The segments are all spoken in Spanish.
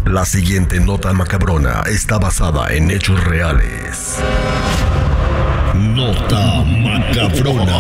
La siguiente nota macabrona está basada en hechos reales. Nota macabrona.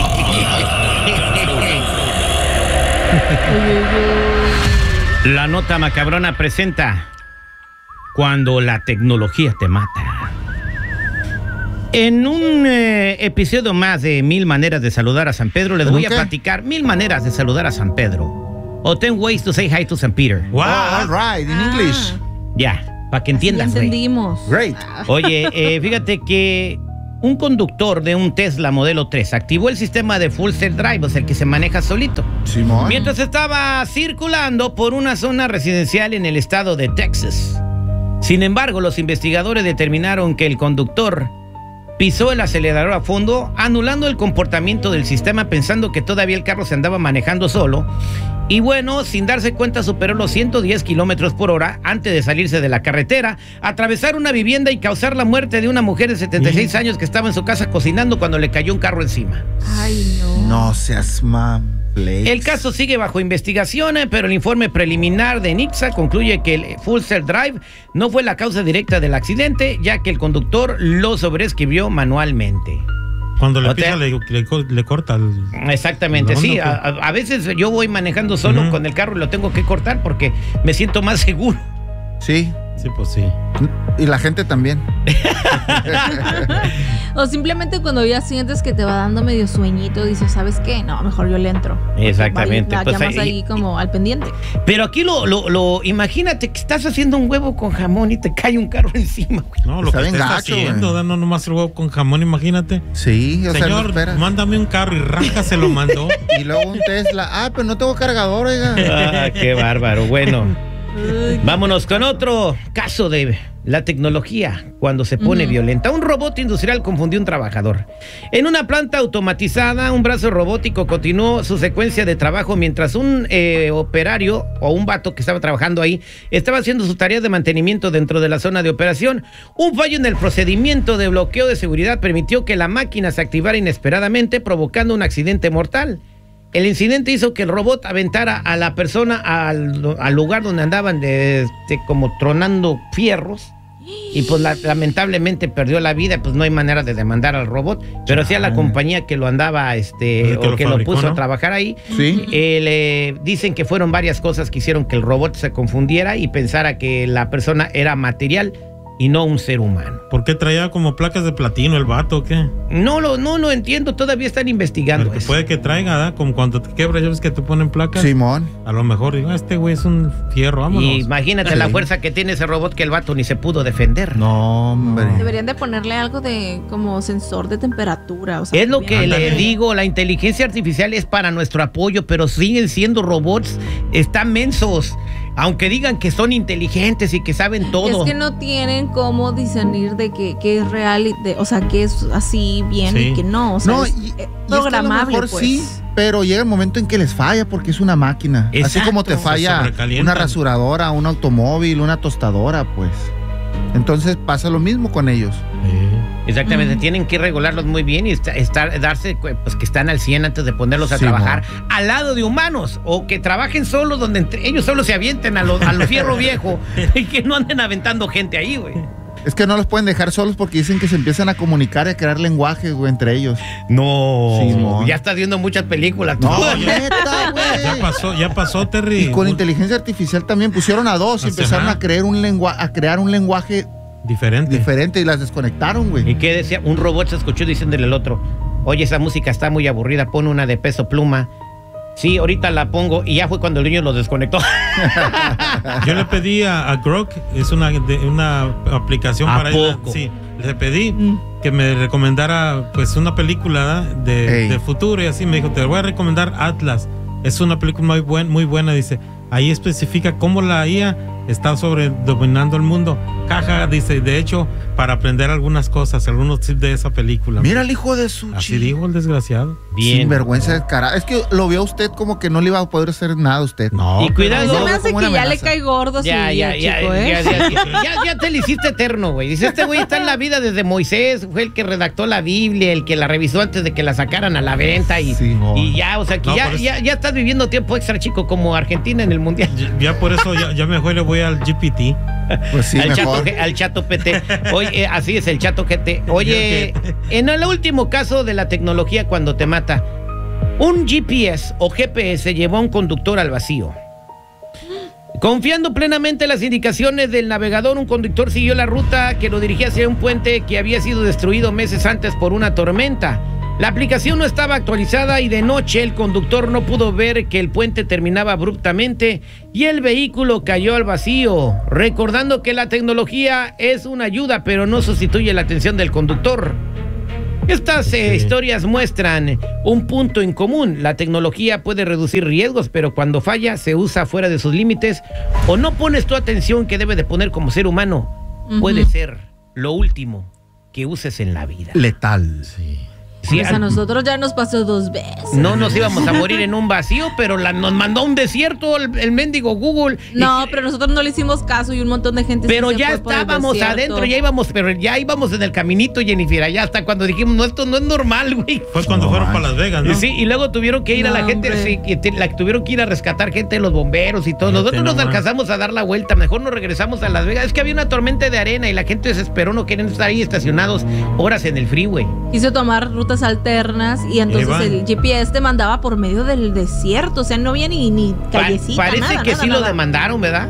La nota macabrona presenta Cuando la tecnología te mata. En un episodio más de 1000 maneras de saludar a San Pedro, les voy a platicar 1000 maneras de saludar a San Pedro. O 10 ways to say hi to San Peter. Wow, all right, in English. Ya, para que entiendas, güey. Entendimos. Great. Oye, fíjate que un conductor de un Tesla Modelo 3 activó el sistema de Full Self Drive, o sea, el que se maneja solito, Simón. mientras estaba circulando por una zona residencial en el estado de Texas. Sin embargo, los investigadores determinaron que el conductor pisó el acelerador a fondo, anulando el comportamiento del sistema, pensando que todavía el carro se andaba manejando solo. Y bueno, sin darse cuenta, superó los 110 kilómetros por hora antes de salirse de la carretera, atravesar una vivienda y causar la muerte de una mujer de 76 años que estaba en su casa cocinando cuando le cayó un carro encima. Ay, no. No seas El caso sigue bajo investigación, pero el informe preliminar de NHTSA concluye que el Full Self Drive no fue la causa directa del accidente, ya que el conductor lo sobreescribió manualmente. Cuando le pisa, le corta el... Exactamente, sí. A veces yo voy manejando solo con el carro y lo tengo que cortar porque me siento más seguro. Sí. Sí, pues sí. Y la gente también. O simplemente cuando ya sientes que te va dando medio sueñito, dices, ¿sabes qué? No, mejor yo le entro. Exactamente. Ya más ahí como al pendiente. Pero aquí imagínate que estás haciendo un huevo con jamón y te cae un carro encima, güey. No, lo que estás haciendo, dando nomás el huevo con jamón, imagínate. Sí, o Señor, sea, no mándame un carro y raja se lo mandó. Y luego un Tesla. Pero no tengo cargador, oiga. Qué bárbaro. Bueno, vámonos con otro caso de la tecnología cuando se pone violenta. Un robot industrial confundió a un trabajador. En una planta automatizada, un brazo robótico continuó su secuencia de trabajo mientras un operario o un vato que estaba trabajando ahí estaba haciendo su tarea de mantenimiento dentro de la zona de operación. Un fallo en el procedimiento de bloqueo de seguridad permitió que la máquina se activara inesperadamente, provocando un accidente mortal. El incidente hizo que el robot aventara a la persona al lugar donde andaban como tronando fierros y pues lamentablemente perdió la vida. Pues no hay manera de demandar al robot, pero sí a la compañía que lo andaba o que lo puso, ¿no?, a trabajar ahí. Sí. Le dicen que fueron varias cosas que hicieron que el robot se confundiera y pensara que la persona era material y no un ser humano. ¿Por qué traía como placas de platino el vato o qué? No lo entiendo, todavía están investigando. Pero que puede que traiga, ¿verdad? Como cuando te quebras, ya ves que te ponen placas. Simón. A lo mejor digo, este güey es un fierro, vámonos. Y imagínate la fuerza que tiene ese robot que el vato ni se pudo defender. No, hombre. Deberían de ponerle algo de como sensor de temperatura. O sea, es lo que le digo, la inteligencia artificial es para nuestro apoyo, pero siguen siendo robots, están mensos. Aunque digan que son inteligentes y que saben todo. Es que no tienen cómo discernir de que es real, o sea, que es así bien y que no. O sea, No, es programable, a lo mejor pues. sí, pero llega el momento en que les falla porque es una máquina. Exacto. Así como te falla una rasuradora, un automóvil, una tostadora, pues. Entonces pasa lo mismo con ellos. Exactamente, tienen que regularlos muy bien y darse pues que están al 100 antes de ponerlos a trabajar al lado de humanos, o que trabajen solos donde ellos solo se avienten a los fierro viejo y que no anden aventando gente ahí, güey. Es que no los pueden dejar solos porque dicen que se empiezan a comunicar y a crear lenguaje, güey, entre ellos. No, ya estás viendo muchas películas. No, neta, güey. Ya pasó, Terry. Y con inteligencia artificial también pusieron a dos y empezaron a crear un lenguaje diferente y las desconectaron, güey. ¿Y qué decía? Un robot se escuchó diciéndole al otro: oye, esa música está muy aburrida, pon una de Peso Pluma. Sí, ahorita la pongo. Y ya fue cuando el niño lo desconectó. Yo le pedí a Grok, es una aplicación para ella. Sí, le pedí que me recomendara pues una película de futuro y así. Me dijo, te voy a recomendar Atlas. Es una película muy buena, dice. Ahí especifica cómo la IA está dominando el mundo. caja, dice, de hecho, para aprender algunas cosas, algunos tips de esa película. Mira el hijo de su... Así dijo el desgraciado. Bien. Sin vergüenza de cara. Es que lo vio usted como que no le iba a poder hacer nada a usted. No. Y cuidado. Se me hace que ya le cae gordo ya te le hiciste eterno, güey. Dice, este güey está en la vida desde Moisés, fue el que redactó la Biblia, el que la revisó antes de que la sacaran a la venta y ya, o sea, que ya estás viviendo tiempo extra, chico, como Argentina en el Mundial. Ya por eso ya mejor le voy al GPT. Pues sí, al chato PT. Oye, así es, el chato GT. Oye, en el último caso de la tecnología cuando te mata, un GPS o GPS llevó a un conductor al vacío. Confiando plenamente en las indicaciones del navegador, un conductor siguió la ruta que lo dirigía hacia un puente que había sido destruido meses antes por una tormenta. La aplicación no estaba actualizada y de noche el conductor no pudo ver que el puente terminaba abruptamente y el vehículo cayó al vacío, recordando que la tecnología es una ayuda pero no sustituye la atención del conductor. Estas historias muestran un punto en común. La tecnología puede reducir riesgos, pero cuando falla, se usa fuera de sus límites o no pones tu atención que debe de poner como ser humano, puede ser lo último que uses en la vida. Letal. Sí, pues a nosotros ya nos pasó 2 veces. No nos íbamos a morir en un vacío, pero nos mandó a un desierto el mendigo Google. No, pero nosotros no le hicimos caso y un montón de gente. Pero ya estábamos adentro, pero ya íbamos en el caminito, Jennifer, allá hasta cuando dijimos, no, esto no es normal, güey. Fue cuando fueron para Las Vegas, ¿no? Sí, y luego tuvieron que ir a la gente, tuvieron que ir a rescatar gente de los bomberos y todo. Nosotros nos alcanzamos a dar la vuelta, mejor nos regresamos a Las Vegas. Es que había una tormenta de arena y la gente desesperó, no querían estar ahí estacionados horas en el freeway. Quiso tomar rutas alternas y entonces el GPS te mandaba por medio del desierto, o sea, no había ni callecita, parece nada, que nada, sí nada. Lo demandaron, ¿verdad?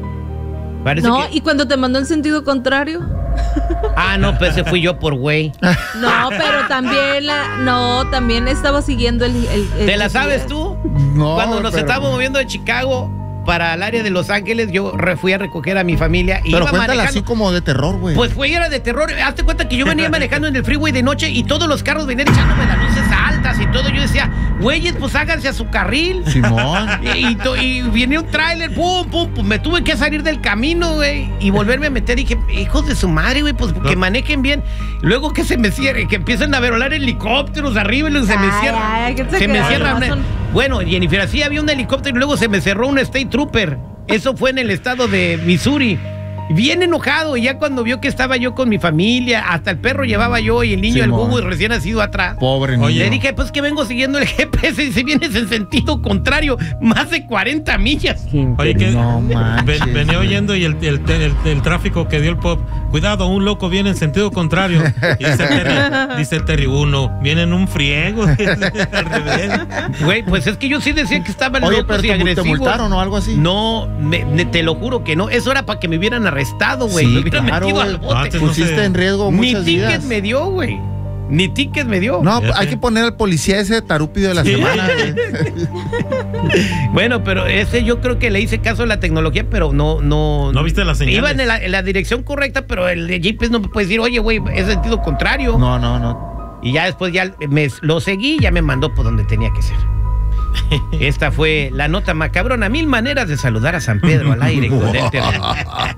Y cuando te mandó en sentido contrario. No, pues ese fui yo por güey. No, pero también estaba siguiendo el ¿Te la sabes tú? No. Cuando nos estábamos moviendo de Chicago para el área de Los Ángeles, yo fui a recoger a mi familia y pero iba cuéntala manejando. Así como de terror, güey. Pues güey, era de terror. Hazte cuenta que yo venía manejando en el freeway de noche y todos los carros venían echándome las luces altas y todo. Yo decía, güeyes, pues háganse a su carril. Simón. Y venía un tráiler, pum, me tuve que salir del camino, güey, y volverme a meter. Dije, hijos de su madre, güey, pues que manejen bien. Luego que se me cierre, que empiezan a volar helicópteros arriba y se me cierran. Se me cierran. Bueno, Jennifer, así había un helicóptero y luego se me cerró un State Trooper. Eso fue en el estado de Missouri. Bien enojado, y ya cuando vio que estaba yo con mi familia, hasta el perro llevaba yo y el niño, el Google recién nacido atrás. Pobre niño. Le dije, pues que vengo siguiendo el GPS y si vienes en sentido contrario, más de 40 millas. Oye, que venía oyendo y el tráfico que dio el pop. Cuidado, un loco viene en sentido contrario. Y dice el Terry, uno viene en un friego. Al revés. Güey, pues es que yo sí decía que estaban locos pero y agresivos. ¿te multaron o algo así? No, te lo juro que no. Eso era para que me hubieran arrestado, güey. Sí, me hubieran metido al bote. Pusiste en riesgo muchas vidas. Ni ticket me dio, güey. Ni ticket me dio. No, hay que poner al policía ese tarúpido de la semana. Bueno, pero ese yo creo que le hice caso a la tecnología, pero no. ¿No viste la señal? Iba en la dirección correcta, pero el de GPS no me puede decir, oye, güey, es sentido contrario. No. Y ya después lo seguí y ya me mandó por donde tenía que ser. Esta fue la nota macabrona. 1000 maneras de saludar a San Pedro al aire con el Terry.